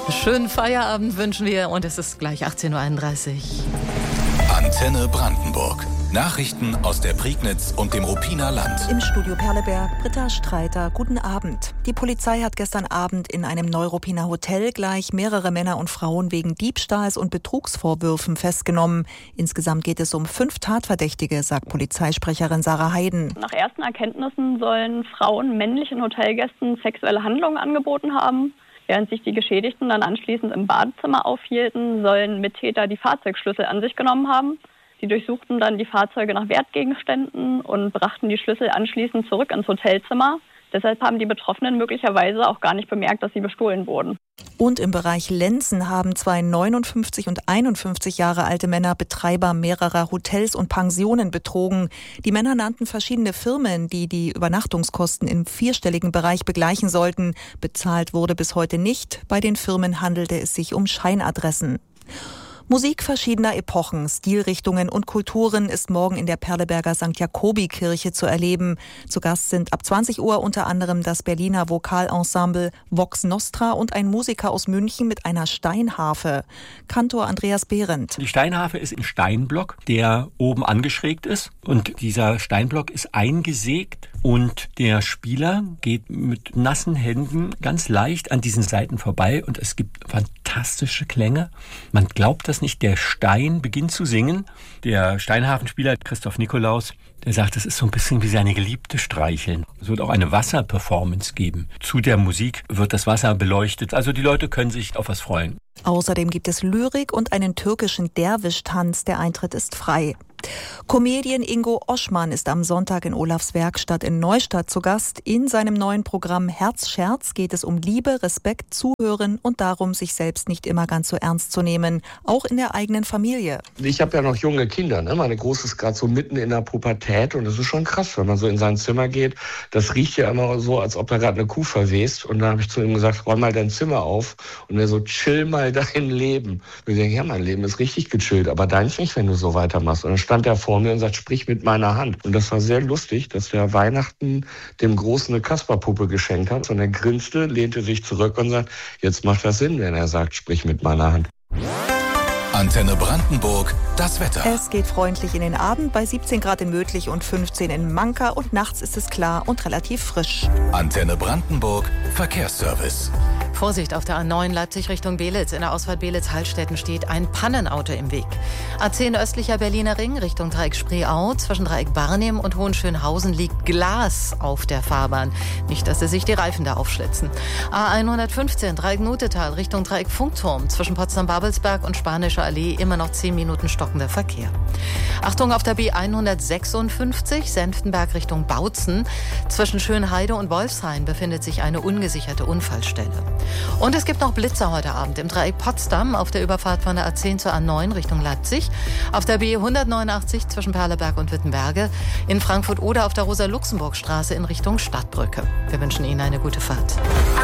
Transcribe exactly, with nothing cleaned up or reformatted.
Schönen Feierabend wünschen wir und es ist gleich achtzehn Uhr einunddreißig. Antenne Brandenburg. Nachrichten aus der Prignitz und dem Ruppiner Land. Im Studio Perleberg, Britta Streiter, guten Abend. Die Polizei hat gestern Abend in einem Neuruppiner Hotel gleich mehrere Männer und Frauen wegen Diebstahls und Betrugsvorwürfen festgenommen. Insgesamt geht es um fünf Tatverdächtige, sagt Polizeisprecherin Sarah Heiden. Nach ersten Erkenntnissen sollen Frauen männlichen Hotelgästen sexuelle Handlungen angeboten haben. Während sich die Geschädigten dann anschließend im Badezimmer aufhielten, sollen Mittäter die Fahrzeugschlüssel an sich genommen haben. Die durchsuchten dann die Fahrzeuge nach Wertgegenständen und brachten die Schlüssel anschließend zurück ins Hotelzimmer. Deshalb haben die Betroffenen möglicherweise auch gar nicht bemerkt, dass sie bestohlen wurden. Und im Bereich Lenzen haben zwei neunundfünfzig und einundfünfzig Jahre alte Männer Betreiber mehrerer Hotels und Pensionen betrogen. Die Männer nannten verschiedene Firmen, die die Übernachtungskosten im vierstelligen Bereich begleichen sollten. Bezahlt wurde bis heute nicht. Bei den Firmen handelte es sich um Scheinadressen. Musik verschiedener Epochen, Stilrichtungen und Kulturen ist morgen in der Perleberger Sankt Jakobi-Kirche zu erleben. Zu Gast sind ab zwanzig Uhr unter anderem das Berliner Vokalensemble Vox Nostra und ein Musiker aus München mit einer Steinharfe. Kantor Andreas Behrendt. Die Steinharfe ist ein Steinblock, der oben angeschrägt ist. Und dieser Steinblock ist eingesägt und der Spieler geht mit nassen Händen ganz leicht an diesen Saiten vorbei und es gibt fantastische Klänge. Man glaubt das nicht, der Stein beginnt zu singen. Der Steinharfenspieler Christoph Nikolaus, der sagt, es ist so ein bisschen wie seine Geliebte streicheln. Es wird auch eine Wasserperformance geben. Zu der Musik wird das Wasser beleuchtet. Also die Leute können sich auf was freuen. Außerdem gibt es Lyrik und einen türkischen Derwisch-Tanz. Der Eintritt ist frei. Comedian Ingo Oschmann ist am Sonntag in Olafs Werkstatt in Neustadt zu Gast. In seinem neuen Programm Herzscherz geht es um Liebe, Respekt, Zuhören und darum, sich selbst nicht immer ganz so ernst zu nehmen, auch in der eigenen Familie. Ich habe ja noch junge Kinder, ne? Meine Große ist gerade so mitten in der Pubertät und es ist schon krass, wenn man so in sein Zimmer geht. Das riecht ja immer so, als ob da gerade eine Kuh verwest. Und dann habe ich zu ihm gesagt, räum mal dein Zimmer auf. Und er so, chill mal dein Leben. Und ich denke, ja, mein Leben ist richtig gechillt, aber deins nicht, wenn du so weitermachst. Und dann stand er vor mir und sagt, sprich mit meiner Hand. Und das war sehr lustig, dass der Weihnachten dem Großen eine Kasperpuppe geschenkt hat. Und er grinste, lehnte sich zurück und sagt, jetzt macht das Sinn, wenn er sagt, sprich mit meiner Hand. Antenne Brandenburg, das Wetter. Es geht freundlich in den Abend bei siebzehn Grad in Mödlich und fünfzehn in Manka und nachts ist es klar und relativ frisch. Antenne Brandenburg, Verkehrsservice. Vorsicht auf der A neun Leipzig Richtung Belitz. In der Ausfahrt Belitz-Hallstätten steht ein Pannenauto im Weg. A zehn östlicher Berliner Ring Richtung Dreieck Spreeau. Zwischen Dreieck Barnim und Hohenschönhausen liegt Glas auf der Fahrbahn. Nicht, dass sie sich die Reifen da aufschlitzen. A hundertfünfzehn Dreieck Nutetal Richtung Dreieck Funkturm. Zwischen Potsdam-Babelsberg und Spanischer Allee immer noch zehn Minuten stockender Verkehr. Achtung auf der B hundertsechsundfünfzig Senftenberg Richtung Bautzen. Zwischen Schönheide und Wolfshain befindet sich eine ungesicherte Unfallstelle. Und es gibt noch Blitzer heute Abend im Dreieck Potsdam auf der Überfahrt von der A zehn zur A neun Richtung Leipzig, auf der B hundertneunundachtzig zwischen Perleberg und Wittenberge, in Frankfurt oder auf der Rosa-Luxemburg-Straße in Richtung Stadtbrücke. Wir wünschen Ihnen eine gute Fahrt.